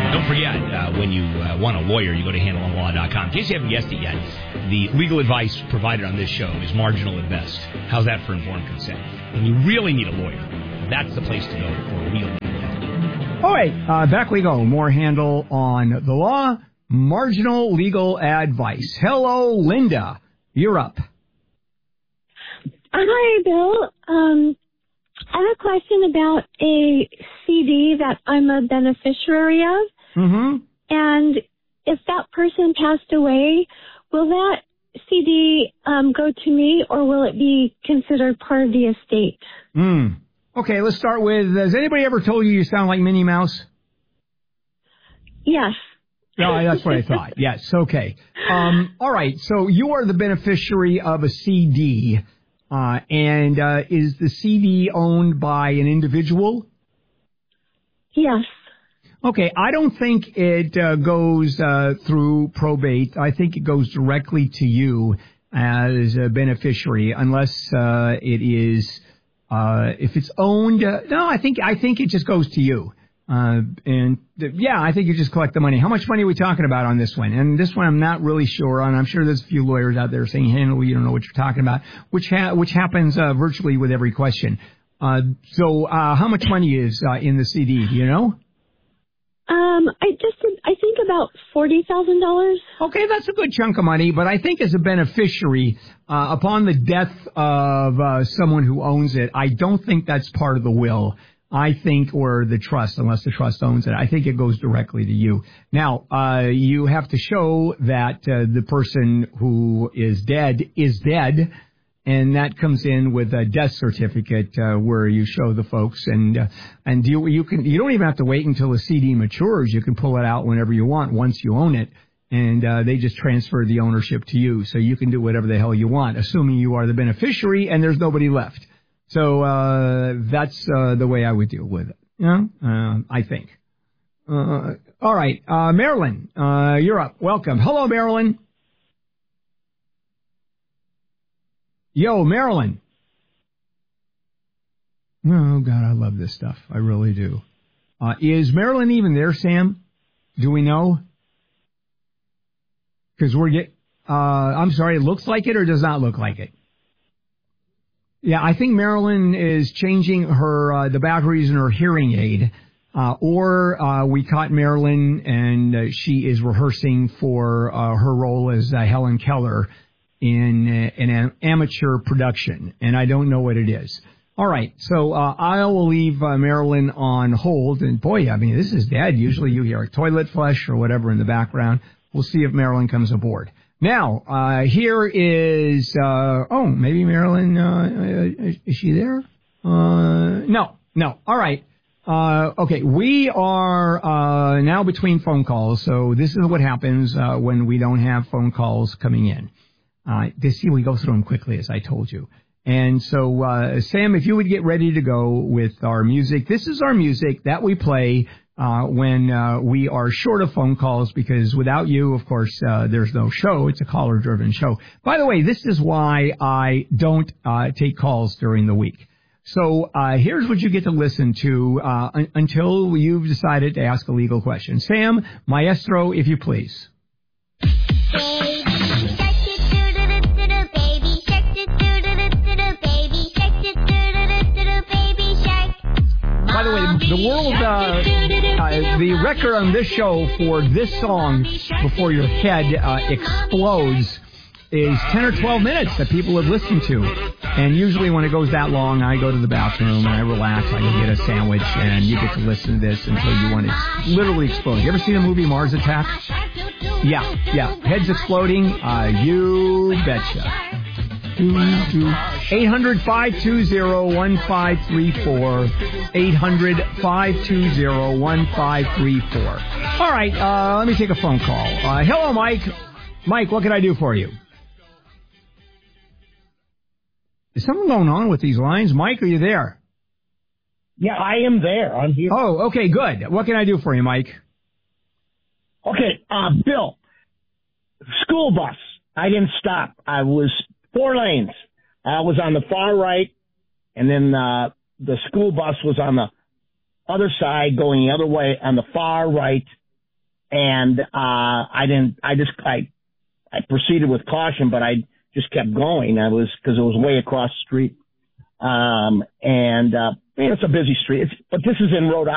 Don't forget, when you want a lawyer, you go to handleonlaw.com. In case you haven't guessed it yet, the legal advice provided on this show is marginal at best. How's that for informed consent? When you really need a lawyer, that's the place to go for real legal help. All right, back we go. More Handle on the law, marginal legal advice. Hello, Linda. You're up. Hi, Bill. I have a question about a CD that I'm a beneficiary of. Mm-hmm. And if that person passed away, will that CD go to me, or will it be considered part of the estate? Okay, let's start with, has anybody ever told you sound like Minnie Mouse? Yes. No, that's what I thought. Yes, okay. All right, so you are the beneficiary of a CD, and is the CD owned by an individual? Yes. Okay, I don't think it goes through probate. I think it goes directly to you as a beneficiary, unless it is, if it's owned. No, I think it just goes to you. I think you just collect the money. How much money are we talking about on this one? And this one I'm not really sure on. I'm sure there's a few lawyers out there saying, Handle, you don't know what you're talking about, which happens virtually with every question. So how much money is in the CD? Do you know? I think about $40,000. Okay, that's a good chunk of money, but I think as a beneficiary, upon the death of someone who owns it, I don't think that's part of the will. I think, or the trust, unless the trust owns it, I think it goes directly to you. Now, you have to show that the person who is dead, and that comes in with a death certificate where you show the folks, and you don't even have to wait until the CD matures. You can pull it out whenever you want once you own it, and they just transfer the ownership to you, so you can do whatever the hell you want, assuming you are the beneficiary and there's nobody left. So that's the way I would deal with it. I think. All right, Marilyn, you're up. Welcome. Hello, Marilyn. Yo, Marilyn. Oh, God, I love this stuff. I really do. Is Marilyn even there, Sam? Do we know? Because I'm sorry, it looks like it or does not look like it? Yeah, I think Marilyn is changing the batteries in her hearing aid. Or we caught Marilyn and she is rehearsing for her role as Helen Keller in an amateur production, and I don't know what it is. All right, so I will leave Marilyn on hold, and boy, I mean, this is dead. Usually you hear a toilet flush or whatever in the background. We'll see if Marilyn comes aboard. Now, here is, maybe Marilyn, is she there? No. All right. Okay, we are now between phone calls, so this is what happens when we don't have phone calls coming in. We go through them quickly, as I told you. And so, Sam, if you would get ready to go with our music. This is our music that we play when we are short of phone calls, because without you, of course, there's no show. It's a caller-driven show. By the way, this is why I don't take calls during the week. So here's what you get to listen to until you've decided to ask a legal question. Sam, maestro, if you please. By the way, the world, the record on this show for this song before your head explodes is 10 or 12 minutes that people have listened to. And usually when it goes that long, I go to the bathroom and I relax. I go get a sandwich and you get to listen to this until you want to literally explode. You ever seen the movie Mars Attacks? Yeah. Heads exploding? You betcha. 800-520-1534. 800-520-1534. All right, let me take a phone call. Hello, Mike. Mike, what can I do for you? Is something going on with these lines? Mike, are you there? Yeah, I am there. I'm here. Oh, okay, good. What can I do for you, Mike? Okay, Bill, school bus. I didn't stop. I was 4 lanes. I was on the far right, and then the school bus was on the other side going the other way on the far right, and I proceeded with caution, but I just kept going. Because it was way across the street. It's a busy street. But this is in Rhode Island.